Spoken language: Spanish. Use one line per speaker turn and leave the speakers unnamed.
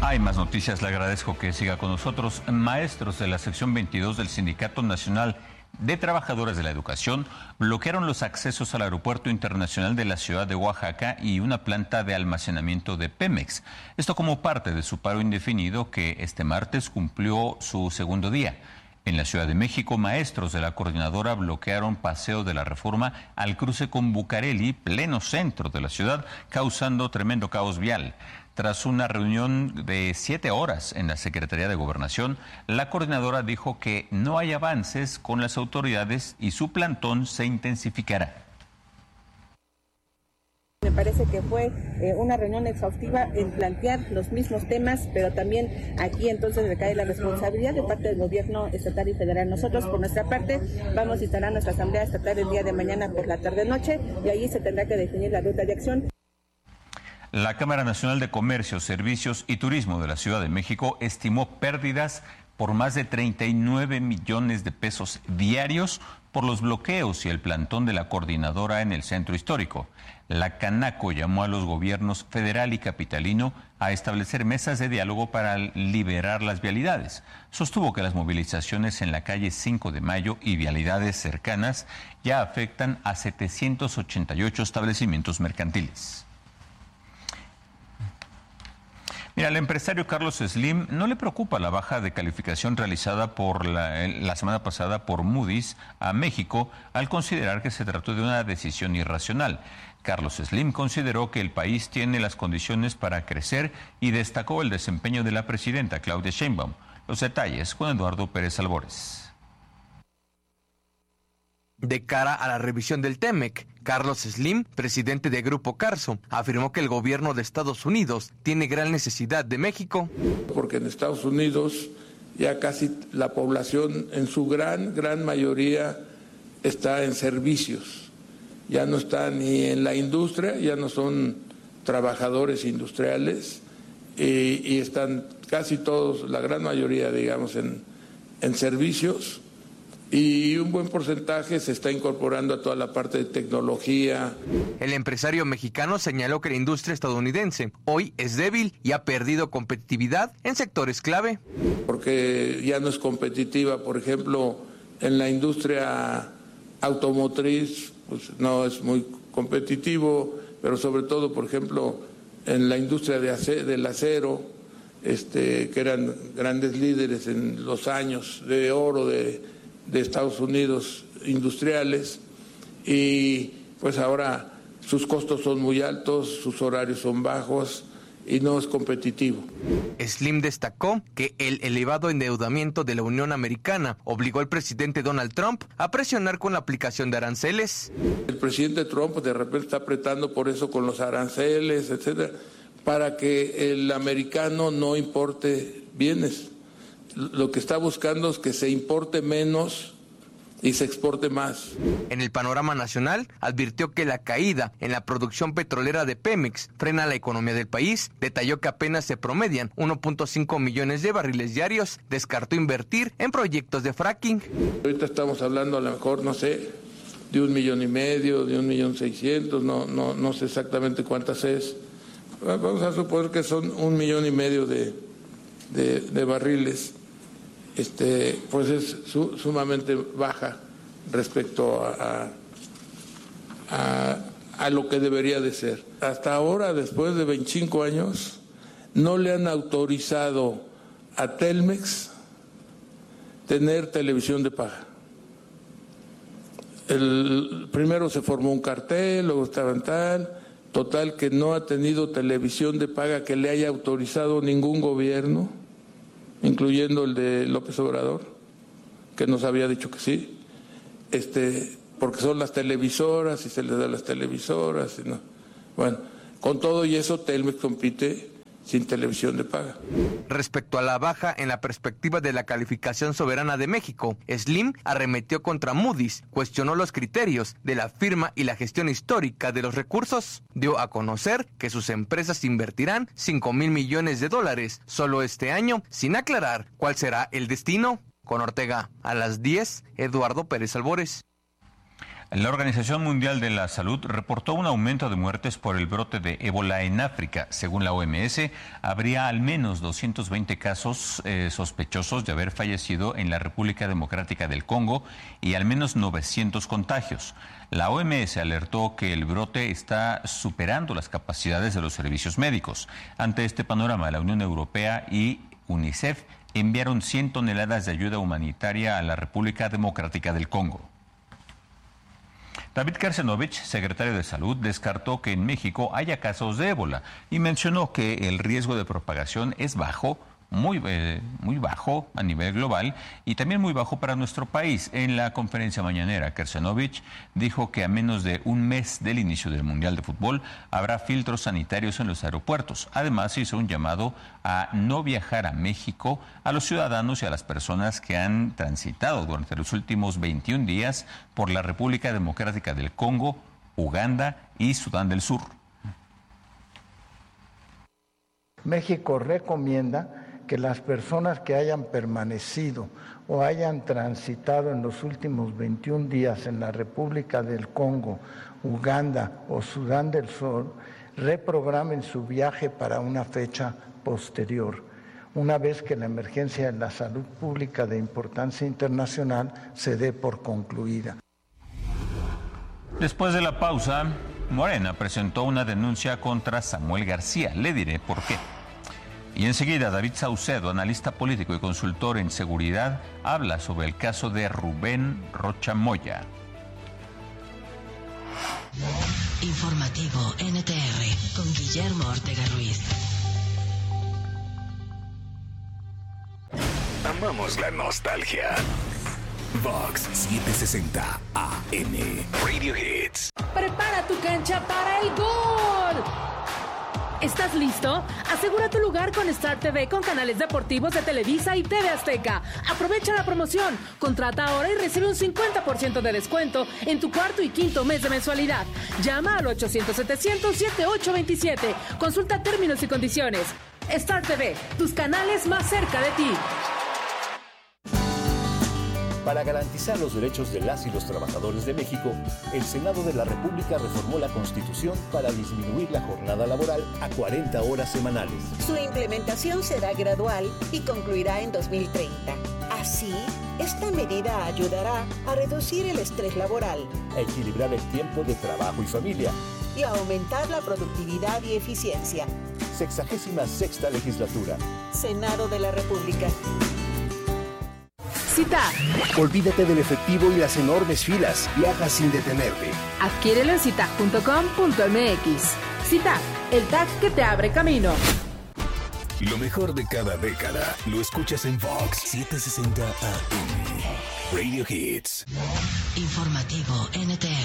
Hay más noticias, le agradezco que siga con nosotros. Maestros de la sección 22 del Sindicato Nacional de Trabajadores de la Educación bloquearon los accesos al Aeropuerto Internacional de la ciudad de Oaxaca y una planta de almacenamiento de Pemex. Esto como parte de su paro indefinido que este martes cumplió su segundo día. En la Ciudad de México, maestros de la coordinadora bloquearon Paseo de la Reforma al cruce con Bucareli, pleno centro de la ciudad, causando tremendo caos vial. Tras una reunión de 7 horas en la Secretaría de Gobernación, la coordinadora dijo que no hay avances con las autoridades y su plantón se intensificará.
Me parece que fue una reunión exhaustiva en plantear los mismos temas, pero también aquí entonces recae la responsabilidad de parte del gobierno estatal y federal. Nosotros, por nuestra parte, vamos a instalar nuestra asamblea estatal el día de mañana por la tarde-noche y ahí se tendrá que definir la ruta de acción.
La Cámara Nacional de Comercio, Servicios y Turismo de la Ciudad de México estimó pérdidas por más de 39 millones de pesos diarios por los bloqueos y el plantón de la coordinadora en el centro histórico. La Canaco llamó a los gobiernos federal y capitalino a establecer mesas de diálogo para liberar las vialidades. Sostuvo que las movilizaciones en la calle 5 de Mayo y vialidades cercanas ya afectan a 788 establecimientos mercantiles. Mira, al empresario Carlos Slim no le preocupa la baja de calificación realizada por la semana pasada por Moody's a México al considerar que se trató de una decisión irracional. Carlos Slim consideró que el país tiene las condiciones para crecer y destacó el desempeño de la presidenta Claudia Sheinbaum. Los detalles con Eduardo Pérez Albores.
De cara a la revisión del TEMEC, Carlos Slim, presidente de Grupo Carso, afirmó que el gobierno de Estados Unidos tiene gran necesidad de México.
Porque en Estados Unidos ya casi la población en su gran mayoría está en servicios. Ya no está ni en la industria, ya no son trabajadores industriales y están casi todos, la gran mayoría, digamos, en servicios. Y un buen porcentaje se está incorporando a toda la parte de tecnología.
El empresario mexicano señaló que la industria estadounidense hoy es débil y ha perdido competitividad en sectores clave.
Porque ya no es competitiva, por ejemplo, en la industria automotriz, pues no es muy competitivo, pero sobre todo, por ejemplo, en la industria del acero, que eran grandes líderes en los años de oro de Estados Unidos industriales, y pues ahora sus costos son muy altos, sus horarios son bajos y no es competitivo.
Slim destacó que el elevado endeudamiento de la Unión Americana obligó al presidente Donald Trump a presionar con la aplicación de aranceles.
El presidente Trump de repente está apretando por eso con los aranceles, etcétera, para que el americano no importe bienes. Lo que está buscando es que se importe menos y se exporte más.
En el panorama nacional, advirtió que la caída en la producción petrolera de Pemex frena la economía del país. Detalló que apenas se promedian 1.5 millones de barriles diarios. Descartó invertir en proyectos de fracking.
Ahorita estamos hablando a lo mejor, no sé, de 1,5 millones, de 1,600,000, no sé exactamente cuántas es. Vamos a suponer que son 1,5 millones de barriles. Pues es sumamente baja respecto a lo que debería de ser. Hasta ahora, después de 25 años, no le han autorizado a Telmex tener televisión de paga. Primero se formó un cartel, luego estaban total que no ha tenido televisión de paga que le haya autorizado ningún gobierno, incluyendo el de López Obrador, que nos había dicho que sí, porque son las televisoras y se les da a las televisoras. Y no. Bueno, con todo y eso, Telmex compite sin televisión de paga.
Respecto a la baja en la perspectiva de la calificación soberana de México, Slim arremetió contra Moody's, cuestionó los criterios de la firma y la gestión histórica de los recursos. Dio a conocer que sus empresas invertirán $5,000 millones solo este año, sin aclarar cuál será el destino. Con Ortega, a las 10, Eduardo Pérez Albores.
La Organización Mundial de la Salud reportó un aumento de muertes por el brote de ébola en África. Según la OMS, habría al menos 220 casos sospechosos de haber fallecido en la República Democrática del Congo y al menos 900 contagios. La OMS alertó que el brote está superando las capacidades de los servicios médicos. Ante este panorama, la Unión Europea y UNICEF enviaron 100 toneladas de ayuda humanitaria a la República Democrática del Congo. David Kersenovich, secretario de Salud, descartó que en México haya casos de ébola y mencionó que el riesgo de propagación es bajo, muy bajo a nivel global y también muy bajo para nuestro país. En la conferencia mañanera, Kersenovich dijo que a menos de un mes del inicio del Mundial de Fútbol habrá filtros sanitarios en los aeropuertos. Además, hizo un llamado a no viajar a México a los ciudadanos y a las personas que han transitado durante los últimos 21 días por la República Democrática del Congo, Uganda y Sudán del Sur.
México recomienda que las personas que hayan permanecido o hayan transitado en los últimos 21 días en la República del Congo, Uganda o Sudán del Sur reprogramen su viaje para una fecha posterior, una vez que la emergencia de la salud pública de importancia internacional se dé por concluida.
Después de la pausa, Morena presentó una denuncia contra Samuel García. Le diré por qué. Y enseguida, David Saucedo, analista político y consultor en seguridad, habla sobre el caso de Rubén Rocha Moya.
Informativo NTR con Guillermo Ortega Ruiz.
Amamos la nostalgia. Vox 760 AM. Radio Hits.
Prepara tu cancha para el gol. ¿Estás listo? Asegura tu lugar con Star TV con canales deportivos de Televisa y TV Azteca. Aprovecha la promoción. Contrata ahora y recibe un 50% de descuento en tu cuarto y quinto mes de mensualidad. Llama al 800-700-7827. Consulta términos y condiciones. Star TV, tus canales más cerca de ti.
Para garantizar los derechos de las y los trabajadores de México, el Senado de la República reformó la Constitución para disminuir la jornada laboral a 40 horas semanales.
Su implementación será gradual y concluirá en 2030. Así, esta medida ayudará a reducir el estrés laboral,
a equilibrar el tiempo de trabajo y familia
y a aumentar la productividad y eficiencia.
66ª legislatura.
Senado de la República.
CITAC.
Olvídate del efectivo y las enormes filas. Viaja sin detenerte.
Adquiérelo en citac.com.mx. CITAC, el TAC que te abre camino.
Lo mejor de cada década lo escuchas en Vox 760 AM. Radio Hits.
Informativo NTR